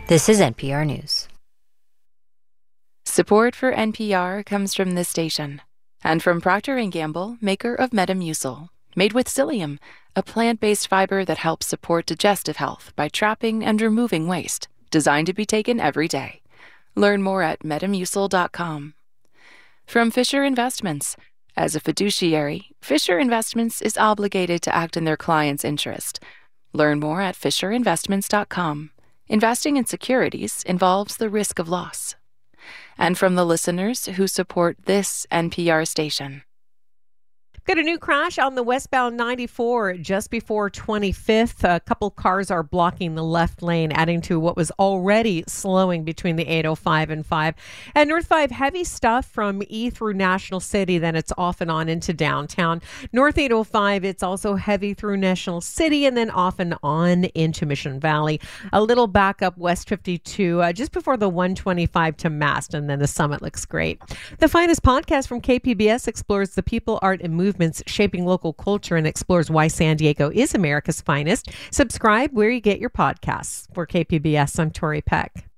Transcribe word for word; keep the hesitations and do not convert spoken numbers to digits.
This is N P R News. Support for N P R comes from this station and from Procter and Gamble, maker of Metamucil, made with psyllium, a plant-based fiber that helps support digestive health by trapping and removing waste, designed to be taken every day. Learn more at metamucil dot com. From Fisher Investments. As a fiduciary, Fisher Investments is obligated to act in their client's interest. Learn more at fisher investments dot com. Investing in securities involves the risk of loss. And from the listeners who support this N P R station. Got a new crash on the westbound ninety-four just before twenty-fifth. A couple cars are blocking the left lane, adding to what was already slowing between the eight oh five and five. And North five, heavy stuff from E through National City, then it's off and on into downtown. North eight oh five, it's also heavy through National City and then off and on into Mission Valley. A little back up West fifty-two, uh, just before the one twenty-five to Mast, and then the Summit looks great. The Finest podcast from K P B S explores the people, art, and movement shaping local culture and explores why San Diego is America's finest. Subscribe where you get your podcasts. For K P B S, I'm Tori Peck.